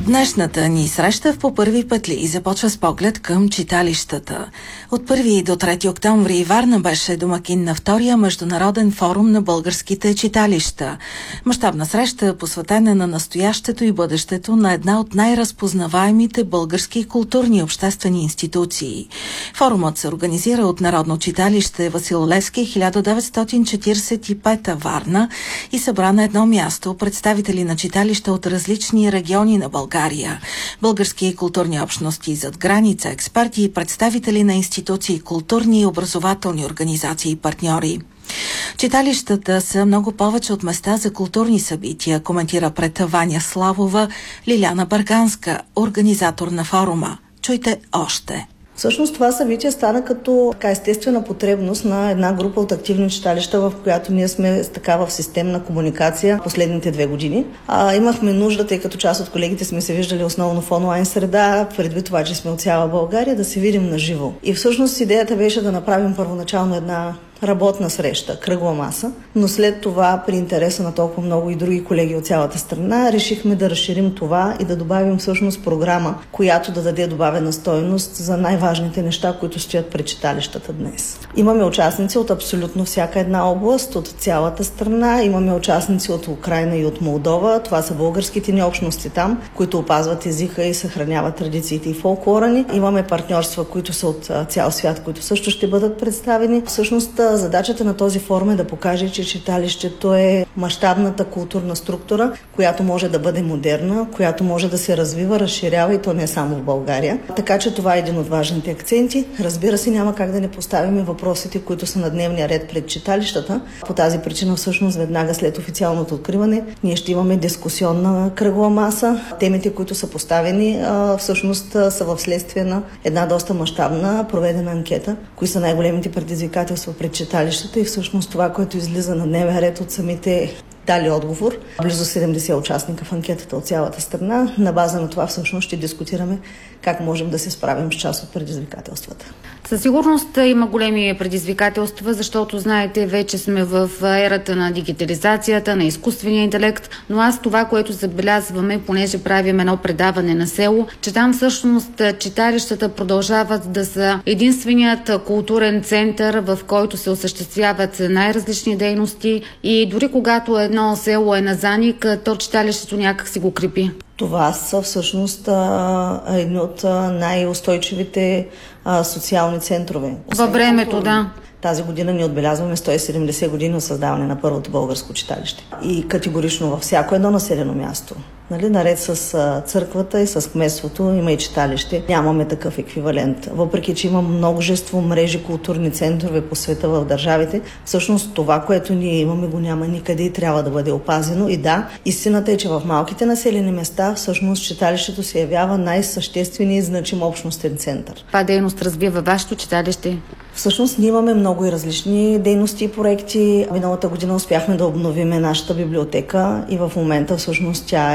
Днешната ни среща в По първи петли започва с поглед към читалищата. От 1 до 3 октомври Варна беше домакин на втория международен форум на българските читалища. Мащабна среща, посветена на настоящето и бъдещето на една от най-разпознаваемите български културни и обществени институции. Форумът се организира от Народно читалище Васил Левски 1945 Варна и събра на едно място представители на читалища от различни региони на България, български културни общности зад граница, експерти и представители на институции, културни и образователни организации и партньори. Читалищата са много повече от места за културни събития, коментира пред Ваня Славова Лиляна Бърганска, организатор на форума. Чуйте още. Всъщност това събитие стана като естествена потребност на една група от активни читалища, в която ние сме в системна комуникация последните 2 години. Имахме нужда, тъй като част от колегите сме се виждали основно в онлайн среда, предвид това, че сме от цяла България, да се видим на живо. И всъщност идеята беше да направим първоначално една работна среща, кръгла маса, но след това при интереса на толкова много и други колеги от цялата страна решихме да разширим това и да добавим всъщност програма, която да даде добавена стойност за най-важните неща, които стоят пред читалищата днес. Имаме участници от абсолютно всяка една област, от цялата страна, имаме участници от Украйна и от Молдова, това са българските ни общности там, които опазват езика и съхраняват традициите и фолклора ни. Имаме партньорства, които са от цял свят, които също ще бъдат представени. Всъщност задачата на този форум е да покаже, че читалището е мащабната културна структура, която може да бъде модерна, която може да се развива, разширява и то не само в България. Така че това е един от важните акценти. Разбира се, няма как да не поставим въпросите, които са на дневния ред пред читалищата. По тази причина всъщност веднага след официалното откриване ние ще имаме дискусионна кръгла маса. Темите, които са поставени, всъщност са в следствие на една доста мащабна проведена анкета, кои са най-големите предизвикателства пред читалищата и всъщност това, което излиза на дневен ред от самите дали отговор. Близо 70 участника в анкетата от цялата страна. На база на това всъщност ще дискутираме как можем да се справим с част от предизвикателствата. Със сигурност има големи предизвикателства, защото знаете, вече сме в ерата на дигитализацията, на изкуствения интелект, но аз това, което забелязваме, понеже правим едно предаване на село, че там всъщност читалищата продължават да са единственият културен център, в който се осъществяват най-различни дейности и дори когато едно село е на заник, то читалището някак си го крепи. Това са всъщност едни от най-устойчивите социални центрове. Във времето, да. Тази година ни отбелязваме 170 години от създаване на първото българско читалище. И категорично във всяко едно населено място, наред с църквата и с кметството, има и читалище. Нямаме такъв еквивалент. Въпреки че има множество мрежи, културни центрове по света в държавите, всъщност това, което ние имаме, го няма никъде и трябва да бъде опазено. И да, истината е, че в малките населени места всъщност читалището се явява най-същественият и значим общностен център. Каква дейност развива вашето читалище? Всъщност ние имаме много и различни дейности и проекти. Миналата година успяхме да обновим нашата библиотека и в момента всъщност тя